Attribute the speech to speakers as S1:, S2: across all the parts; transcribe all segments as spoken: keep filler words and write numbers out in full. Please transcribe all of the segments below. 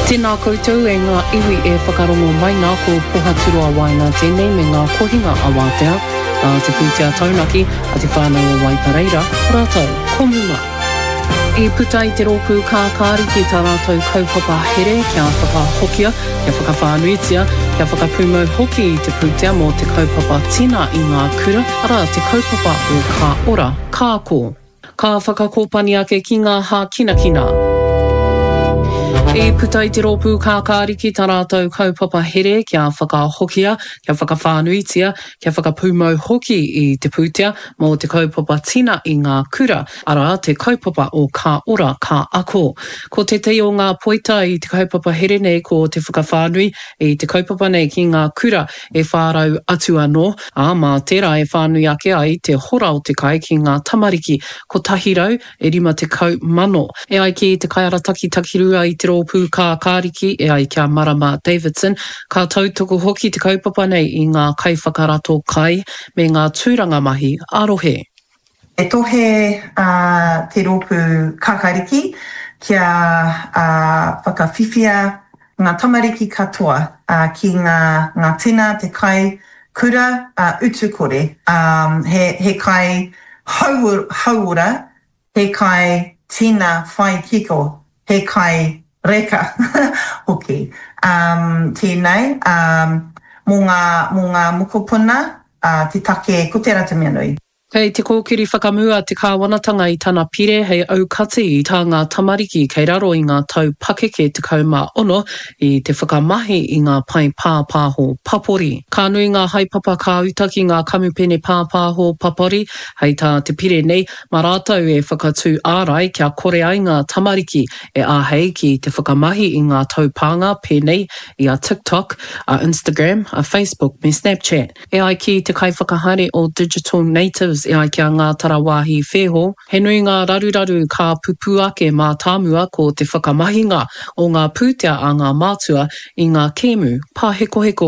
S1: Tēnā koutou e ngā iwi e whakarongo mai ngā ko pohaturua wainga tēnei me ngā kohinga a Wātea, a te pūtea taunaki a te whānau o Waipareira, rātou, komuna. E puta i te rōpū kākāri ki tā rātou kaupapa here kia whakahokia, kia whakawhānuitia, kia whakapūmau hoki i te pūtea mō te kaupapa tina i ngā kura, ara te kaupapa o ka ora, kā kō. Ka whakakōpani ake ki ngā hā kina kina. E puta i te rōpū kākāri ki tā rātou kaupapa here kia whakahokia, kia whakawhānuitia, kia whakapūmau hoki i te pūtea mō te kaupapa tina i ngā kura, ara te kaupapa o ka ora, ka ako. Ko te te o ngā poita i te kaupapa here nei ko te whakawhānui i te kaupapa nei ki ngā kura e whārau atu anō, a mā tērā e whānui ake ai te hora o te kai ki ngā tamariki ko tahirau e rima te kau mano. E ai ki te kaiarataki takirua i te rōpū Pū kā kāriki e ai kia Marama Davidson, ka tautoko hoki te kaupapa nei i ngā kai whakarato kai me ngā tūranga mahi arohe.
S2: E tohe uh, te rōpū kā kāriki kia uh, whakawhiwhia ngā tamariki katoa uh, ki ngā, ngā tina te kai kura uh, utukore. Um, he, he kai hau, hauora, he kai tina whai kiko, he kai reka, hoki. Um, tēnei, um, mō ngā, mō ngā mukupuna, uh, te take ko te rata mea nui.
S1: Kei te kōkiri whakamua te kāwanatanga i tāna pire hei aukati i tā ngā tamariki kei raro i ngā tau pakeke te kaumā ono i te whakamahi i ngā pai pāpāho papori. Ka nui ngā haipapa ka utaki ngā kamupene pāpāho papori hei tā te pire nei, mā rātou e whakatū ārai kia kore ai ngā tamariki e āhei ki te whakamahi i ngā taupanga pēnei i a TikTok, a Instagram, a Facebook me Snapchat. E ai ki te kai whakahare o Digital Natives e ai kia ngā tarawāhi wheho, he nui ngā raruraru ka pupu ake mā tāmua ko te whakamahinga o ngā pūtea a ngā mātua i ngā kēmu pāheko heko.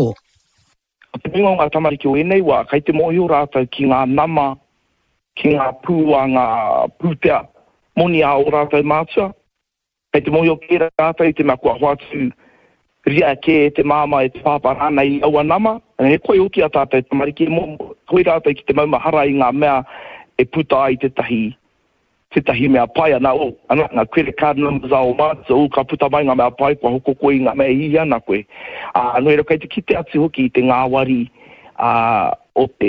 S3: Te pingo ngā tamariki o enei wā, kai te mohi o rātou ki ngā nama, ki ngā pūa ngā pūtea, moni a o rātou mātua. Kai te mohi o ki rātou i te mea kua hoatu, ria ke te māma e te pāparana i aua nama, e koe uki a tātou tamariki, mo koe rātou ki te maumahara i ngā mea e puta ai te tahi, te tahi mea pai ana o, ana ngā credit card numbers a o mātua, o ka puta mai ngā mea pai, kua hoko koe i ngā mea i ana koe. Uh, no ero kai te kite atu hoki i te ngā wari uh, o, te,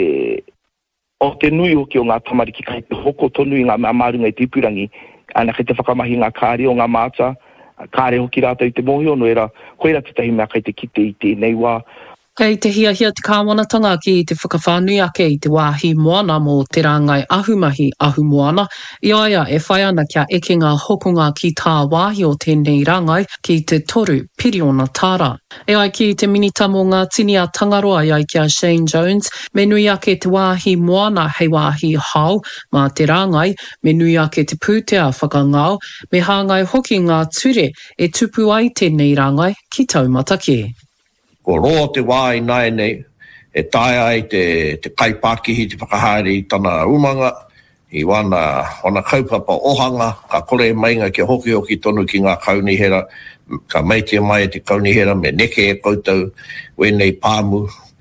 S3: o te nui hoki o ngā tamariki, kai te hoko tonu i ngā mea marunga i te ipurangi, ana kai te whakamahi ngā kāre o ngā mātua, kāre hoki rātou i te mohi ono era, koe rā te tahi mea kai te kite i tēnei wā.
S1: Kei te hia hia te kāwanatanga ki te whakawhānui ake i te wāhi moana mō te rāngai ahumahi ahu moana. I aia e whai ana kia eke ngā hokonga ki tā wāhi o tēnei rāngai ki te toru piriona tāra. E ai ki te minita mō ngā tini a tangaroa i ai kia Shane Jones, me nui ake te wāhi moana hei wāhi hau mā te rāngai, me nui ake te pūtea whakangau, me hāngai hoki ngā ture e tupu ai tēnei rāngai ki taumataki.
S4: Ko roa te wā i nai nei, e tae ai te, te kaipākihi, te whakahare i tana umanga, i wana, wana kaupapa ohanga, ka kore mainga ki hoki hoki tonu ki ngā kaunihera, ka maitia mai e te kaunihera, me neke e koutou, wenei pāmu,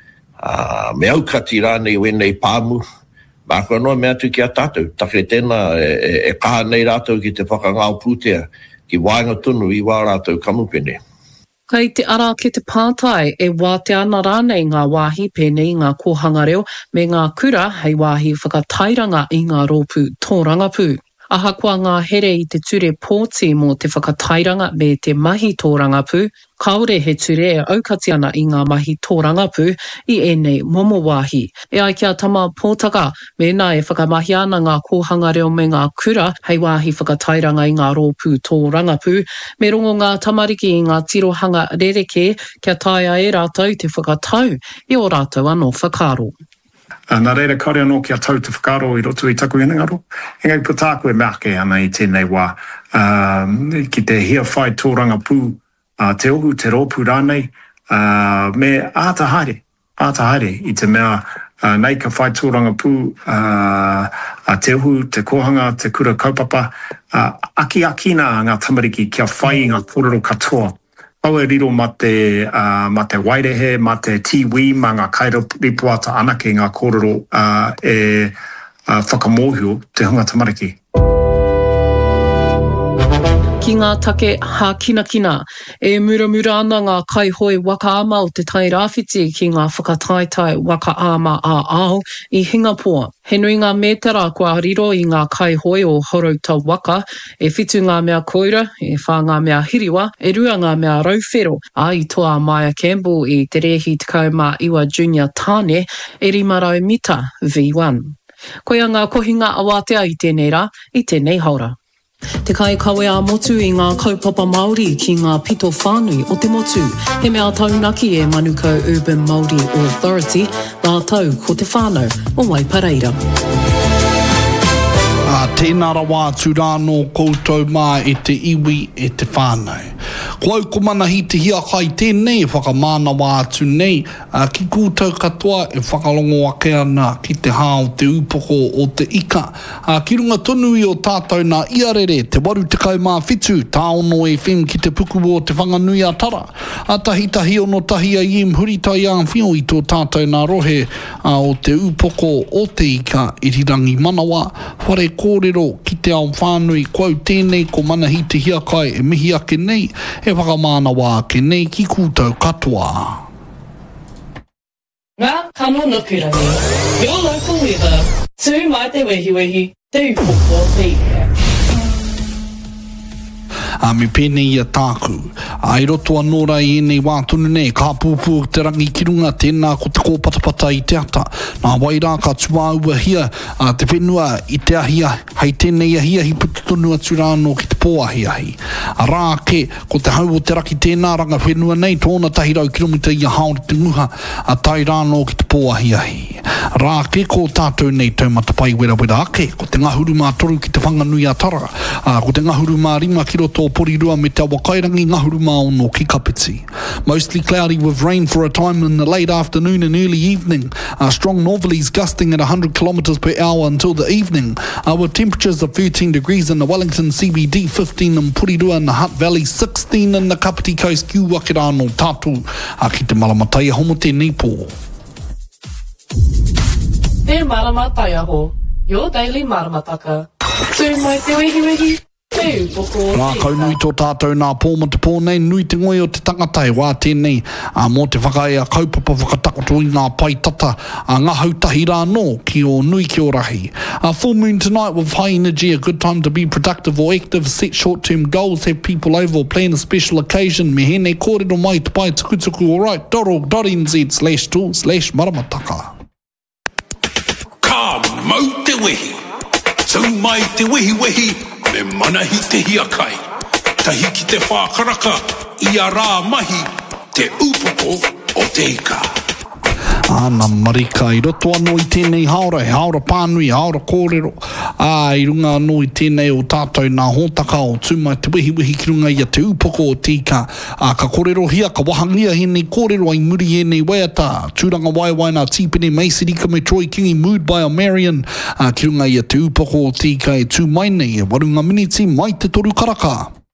S4: uh, me aukati rānei wenei pāmu, mākua noa mea tu ki a tātou, take tēnā e, e, e kaha nei rātou ki te whakangau pūtea, ki wāinga tunu i wā rātou kamupene.
S1: Kei te ara ke te pātai e wāte ana rānei ngā wāhi pēnei ngā kōhanga reo me ngā kura hei wāhi whakatairanga i ngā rōpū tōrangapū. Aha kua ngā here i te ture pōti mō te whakatairanga me te mahi tōrangapū, kaore he ture e aukati ana i ngā mahi tōrangapū i ēnei momo wāhi. E ai kia tama pōtaka, mēnā e whakamahi ana ngā kōhanga reo me ngā kura hei wāhi whakatairanga i ngā rōpū tōrangapū, me rongo ngā tamariki i ngā tirohanga rereke kia taia e rātou te whakatau i o rātou anō whakaro.
S5: Uh, nā reira kore anō kia tau te whakaro i roto i taku inangaro. Engai putāku e meake ana i tēnei wā. Uh, ki te hia whai tōranga pū, uh, te ohu, te rōpū rānei, uh, me ātahare, ātahare i te mea uh, nei ka whai tōranga pū, uh, uh, te ohu, te kohanga, te kura kaupapa, uh, aki akina ngā tamariki kia whai ngā kōrero katoa. au e riro ma te, uh, ma te wairehe, ma te tiwi, ma ngā kairipuata anake ngā kōrero uh, e uh, whakamōhio te hunga tamariki.
S1: Ki ngā take hā kina kina, e muramura ana ngā kaihoi waka ama o te tai rāwhiti ki ngā whakataitai waka ama a ao i Hingapore. He nui ngā mētara kua riro i ngā kaihoi o Horouta waka, e whitu ngā mea koira, e whā ngā mea hiriwa, e rua ngā mea rauwhero, a i toa Maya Campbell i te rehi tekau mā iwa junior tāne, e rimarau mita V one. Koia ngā kohinga awatea i tēnei rā, i tēnei haura. Te kai kawe a motu i ngā kaupapa Māori ki ngā pito whānui o te motu. He mea taunaki e Manukau Urban Māori Authority, ngā tau ko te whānau o Waipareira.
S6: A tēnā rawa tūrāno koutou mā e te iwi e te whānau. Ko au ko mana hi te hia kai tēnei e whakamāna wā atu nei, uh, ki kūtau katoa e whakalongo ake ana ki te hao te upoko o te ika. Uh, ki runga tonu i o tātou nā iarere, te waru te kau mā whitu, Tāono F M ki te puku o te whanganui a tara. A tahi tahi ono tahi a iem huritai a whio i tō tātou nā rohe uh, o te upoko o te ika i rirangi manawa, whare kōrero ki te ao whānui, kau tēnei ko mana hi te hia kai e mihi ake nei, e whakamāna wā ke nei ki kūtau katoa.
S1: Ngā kano nukurangi, your local weather, tū mai te wehi wehi, te upoko te ika.
S6: A me pēnei ia tāku. A i roto anōra i enei wā tunu nei, ka pūpū te rangi ki runga tēnā ko te kōpatapata i te ata. Nā wairā ka tua ua hia, a te whenua i te ahia, hei tēnei ahia hi putu tonu atu rāno ki te pōahi ahi. A rā ke, ko te hau o te raki tēnā ranga whenua nei, tōna tahi rau kilomita i a haori te nguha, a tai rāno ki te pōahi ahi. Rā ke, ko tātou nei taumata pai wera wera ake, ko te ngahuru mā toru ki te whanganui a tara, a, ko te ngahuru mā rima ki roto porirua me te awakairangi ngahuru mā ono ki Kapiti. Mostly cloudy with rain for a time in the late afternoon and early evening. Uh, strong northerlies gusting at one hundred kilometres per hour until the evening, uh, with temperatures of thirteen degrees in the Wellington C B D, fifteen in Porirua and the Hutt Valley, sixteen in the Kapiti Coast, ki wake rāno tātou uh, ki te maramatai aho mo tēnei pō.
S1: Te maramatai aho, your daily maramataka. Tū mai te wehi wehi.
S6: Rā kaunui tō tātou nā pōma te pōnei, nui te ngoi o te tangatai wā tēnei, a mō te whakae a kaupapa whakatakoto i ngā pai tata, a ngā hautahi rā no ki o nui ki o rahi. A full moon tonight with high energy, a good time to be productive or active, set short-term goals, have people over or plan a special occasion, me hene kōrero mai te pai tukutuku, alright, doro.nz slash two slash maramataka.
S7: Ka mau te wehi, tau mai te wehi wehi, me manahi te hiakai. Tahi ki te whākaraka, i a rā mahi, te upoko o te ika.
S6: Ana marika, i roto anō i tēnei haora, he haora pānui, haora kōrero. Ā, i runga anō i tēnei o tātou nā hōtaka o tūmai te wehi wehi ki runga i a te upoko o te ika. Ā, ka kōrero hia, ka wahangia henei kōrero ai muri henei waiata. Tūranga waiwai nā tīpene Maisirika me Troy Kingi, Mood by O'Marion. Ā, ki runga i a te upoko o te ika e tū mai nei, e warunga miniti mai te toru karaka.